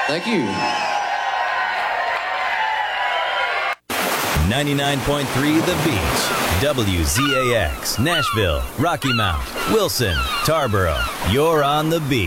Thank you. 99.3 The Beach, WZAX, Nashville, Rocky Mount, Wilson, Tarboro. You're on the beat.